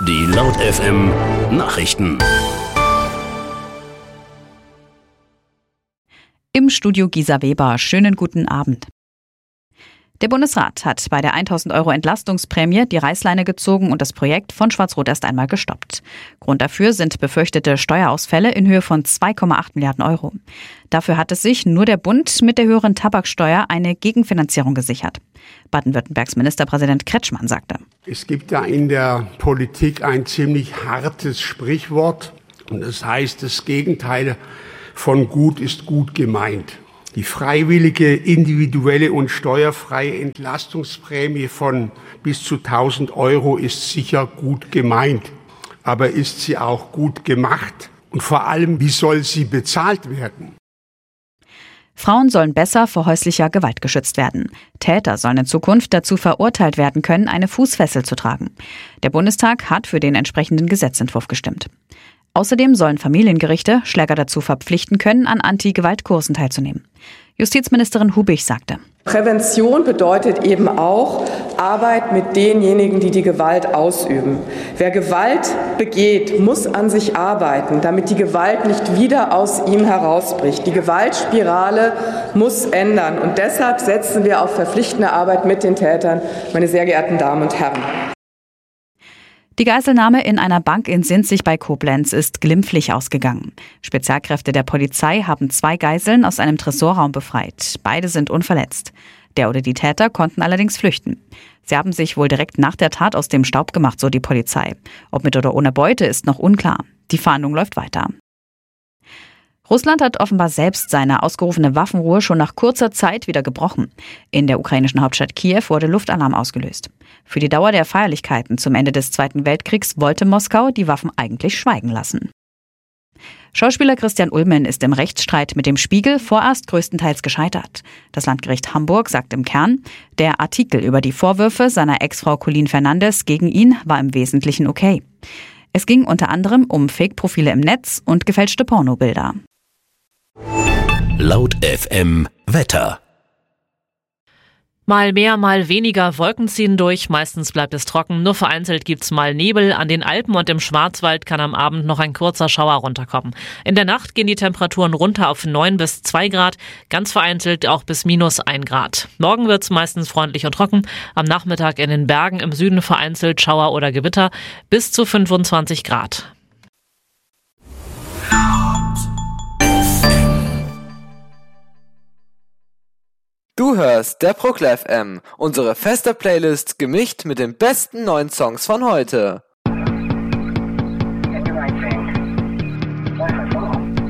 Die Laut FM Nachrichten. Im Studio Gisa Weber. Schönen guten Abend. Der Bundesrat hat bei der 1.000 € Entlastungsprämie die Reißleine gezogen und das Projekt von Schwarz-Rot erst einmal gestoppt. Grund dafür sind befürchtete Steuerausfälle in Höhe von 2,8 Milliarden €. Dafür hat es sich nur der Bund mit der höheren Tabaksteuer eine Gegenfinanzierung gesichert. Baden-Württembergs Ministerpräsident Kretschmann sagte: Es gibt da in der Politik ein ziemlich hartes Sprichwort. Und das heißt, das Gegenteil von gut ist gut gemeint. Die freiwillige, individuelle und steuerfreie Entlastungsprämie von bis zu 1.000 € ist sicher gut gemeint. Aber ist sie auch gut gemacht? Und vor allem, wie soll sie bezahlt werden? Frauen sollen besser vor häuslicher Gewalt geschützt werden. Täter sollen in Zukunft dazu verurteilt werden können, eine Fußfessel zu tragen. Der Bundestag hat für den entsprechenden Gesetzentwurf gestimmt. Außerdem sollen Familiengerichte Schläger dazu verpflichten können, an Anti-Gewalt-Kursen teilzunehmen. Justizministerin Hubich sagte: Prävention bedeutet eben auch Arbeit mit denjenigen, die die Gewalt ausüben. Wer Gewalt begeht, muss an sich arbeiten, damit die Gewalt nicht wieder aus ihm herausbricht. Die Gewaltspirale muss ändern. Und deshalb setzen wir auf verpflichtende Arbeit mit den Tätern, meine sehr geehrten Damen und Herren. Die Geiselnahme in einer Bank in Sinzig bei Koblenz ist glimpflich ausgegangen. Spezialkräfte der Polizei haben 2 Geiseln aus einem Tresorraum befreit. Beide sind unverletzt. Der oder die Täter konnten allerdings flüchten. Sie haben sich wohl direkt nach der Tat aus dem Staub gemacht, so die Polizei. Ob mit oder ohne Beute ist noch unklar. Die Fahndung läuft weiter. Russland hat offenbar selbst seine ausgerufene Waffenruhe schon nach kurzer Zeit wieder gebrochen. In der ukrainischen Hauptstadt Kiew wurde Luftalarm ausgelöst. Für die Dauer der Feierlichkeiten zum Ende des Zweiten Weltkriegs wollte Moskau die Waffen eigentlich schweigen lassen. Schauspieler Christian Ulmen ist im Rechtsstreit mit dem Spiegel vorerst größtenteils gescheitert. Das Landgericht Hamburg sagt im Kern, der Artikel über die Vorwürfe seiner Ex-Frau Colleen Fernandes gegen ihn war im Wesentlichen okay. Es ging unter anderem um Fake-Profile im Netz und gefälschte Pornobilder. Laut FM Wetter. Mal mehr, mal weniger Wolken ziehen durch, meistens bleibt es trocken, nur vereinzelt gibt's mal Nebel. An den Alpen und im Schwarzwald kann am Abend noch ein kurzer Schauer runterkommen. In der Nacht gehen die Temperaturen runter auf 9 bis 2 Grad, ganz vereinzelt auch bis -1 Grad. Morgen wird's meistens freundlich und trocken, am Nachmittag in den Bergen im Süden vereinzelt Schauer oder Gewitter bis zu 25 Grad. Du hörst der Prokla FM, unsere feste Playlist gemischt mit den besten neuen Songs von heute.